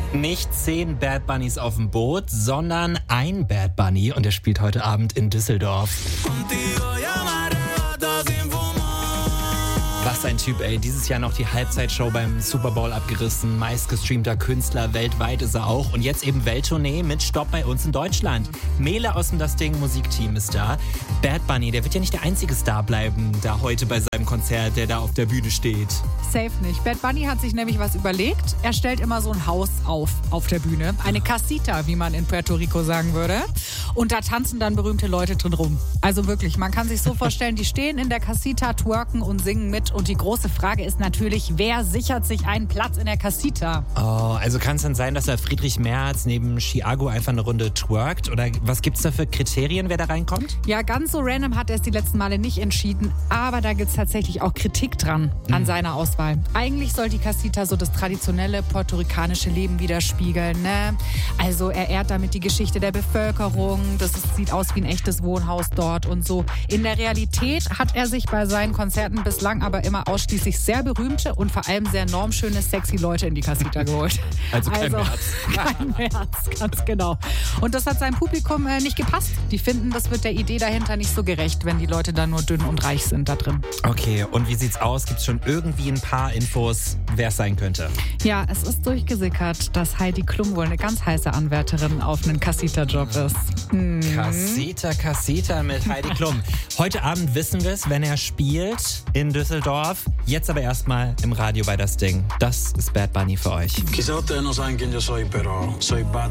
Nicht 10 Bad Bunnies auf dem Boot, sondern ein Bad Bunny und er spielt heute Abend in Düsseldorf. Was ein Typ, ey. Dieses Jahr noch die Halbzeitshow beim Super Bowl abgerissen. Meistgestreamter Künstler weltweit ist er auch. Und jetzt eben Welttournee mit Stopp bei uns in Deutschland. Mele aus dem Das Ding Musikteam ist da. Bad Bunny, der wird ja nicht der einzige Star bleiben, da heute bei seinem Konzert, der da auf der Bühne steht. Safe nicht. Bad Bunny hat sich nämlich was überlegt. Er stellt immer so ein Haus auf der Bühne. Eine Casita, wie man in Puerto Rico sagen würde. Und da tanzen dann berühmte Leute drin rum. Also wirklich, man kann sich so vorstellen, die stehen in der Casita, twerken und singen mit. Und die große Frage ist natürlich, wer sichert sich einen Platz in der Casita? Oh, also kann es dann sein, dass da Friedrich Merz neben Chiago einfach eine Runde twerkt? Oder was gibt's da für Kriterien, wer da reinkommt? Ja, ganz so random hat er es die letzten Male nicht entschieden. Aber da gibt es tatsächlich auch Kritik dran an seiner Auswahl. Eigentlich soll die Casita so das traditionelle puerto-ricanische Leben widerspiegeln, ne? Also er ehrt damit die Geschichte der Bevölkerung. Sieht aus wie ein echtes Wohnhaus dort und so. In der Realität hat er sich bei seinen Konzerten bislang aber immer ausschließlich sehr berühmte und vor allem sehr normschöne, sexy Leute in die Casita geholt. Also kein Merz. Kein Merz, ganz genau. Und das hat seinem Publikum nicht gepasst. Die finden, das wird der Idee dahinter nicht so gerecht, wenn die Leute da nur dünn und reich sind da drin. Okay, und wie sieht's aus? Gibt's schon irgendwie ein paar Infos, wer es sein könnte? Ja, es ist durchgesickert, dass Heidi Klum wohl eine ganz heiße Anwärterin auf einen Casita-Job ist. Casita mit Heidi Klum. Heute Abend wissen wir es, wenn er spielt in Düsseldorf. Jetzt aber erstmal im Radio bei Das Ding. Das ist Bad Bunny für euch. Quizá ustedes no saben quién yo soy, pero soy Bad